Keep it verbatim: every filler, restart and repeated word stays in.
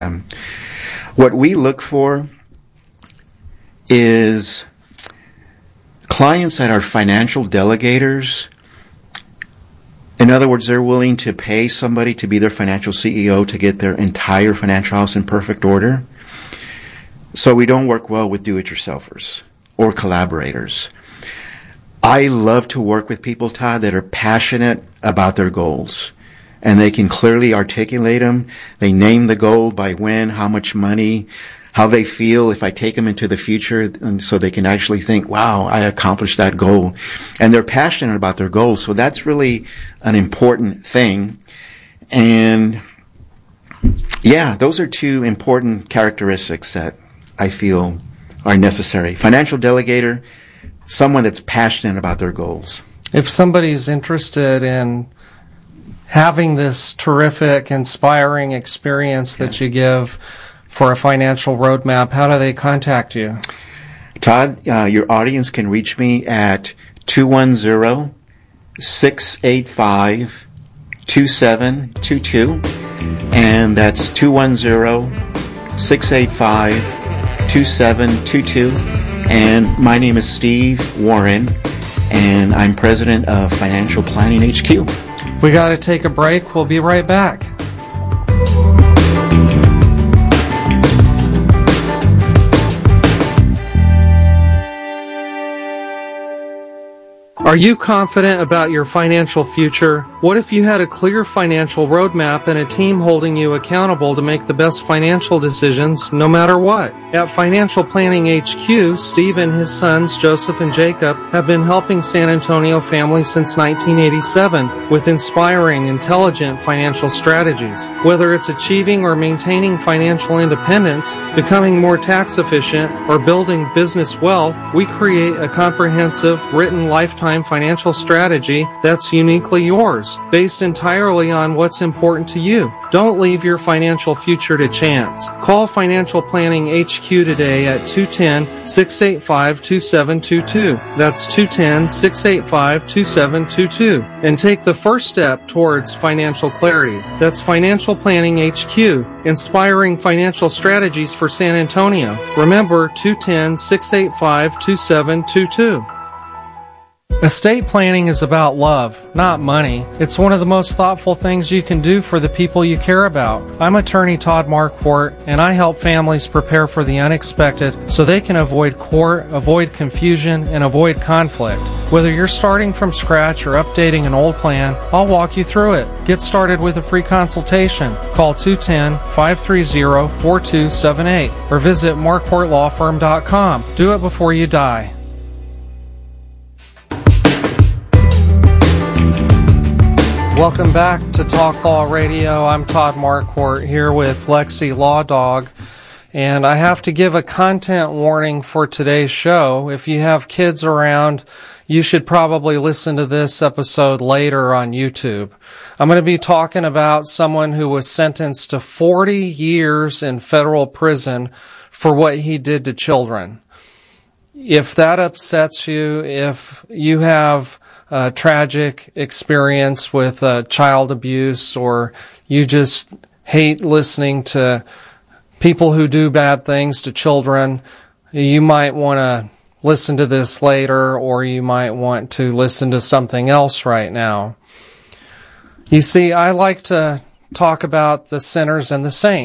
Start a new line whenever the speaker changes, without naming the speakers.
Um, what we look for is clients that are financial delegators. In other words, they're willing to pay somebody to be their financial C E O to get their entire financial house in perfect order. So we don't work well with do-it-yourselfers or collaborators. I love to work with people, Todd, that are passionate about their goals. And they can clearly articulate them. They name the goal by when, how much money, how they feel if I take them into the future, and so they can actually think, wow, I accomplished that goal. And they're passionate about their goals. So that's really an important thing. And yeah, those are two important characteristics that I feel are necessary. Financial delegator, someone that's passionate about their goals.
If somebody's interested in having this terrific, inspiring experience that you give for a financial roadmap, how do they contact you?
Todd, uh, your audience can reach me at two one zero, six eight five, two seven two two, and that's two one zero, six eight five, two seven two two. And my name is Steve Warren, and I'm president of Financial Planning H Q.
We got to take a break. We'll be right back. Are you confident about your financial future? What if you had a clear financial roadmap and a team holding you accountable to make the best financial decisions no matter what? At Financial Planning H Q, Steve and his sons, Joseph and Jacob, have been helping San Antonio families since nineteen eighty-seven with inspiring, intelligent financial strategies. Whether it's achieving or maintaining financial independence, becoming more tax efficient, or building business wealth, we create a comprehensive, written lifetime financial strategy that's uniquely yours, based entirely on what's important to you. Don't leave your financial future to chance. Call Financial Planning H Q today at two one zero, six eight five, two seven two two. That's two one zero, six eight five, two seven two two. And take the first step towards financial clarity. That's Financial Planning H Q, inspiring financial strategies for San Antonio. Remember, two one zero, six eight five, two seven two two. Estate planning is about love, not money. It's one of the most thoughtful things you can do for the people you care about. I'm attorney Todd Marquardt, and I help families prepare for the unexpected so they can avoid court, avoid confusion, and avoid conflict. Whether you're starting from scratch or updating an old plan, I'll walk you through it. Get started with a free consultation. Call two one zero, five three zero, four two seven eight or visit marquardt law firm dot com. Do it before you die. Welcome back to Talk Law Radio. I'm Todd Marquardt here with Lexi Law Dog, and I have to give a content warning for today's show. If you have kids around, you should probably listen to this episode later on YouTube. I'm going to be talking about someone who was sentenced to forty years in federal prison for what he did to children. If that upsets you, if you have a tragic experience with uh, child abuse, or you just hate listening to people who do bad things to children, you might want to listen to this later, or you might want to listen to something else right now. You see, I like to talk about the sinners and the saints.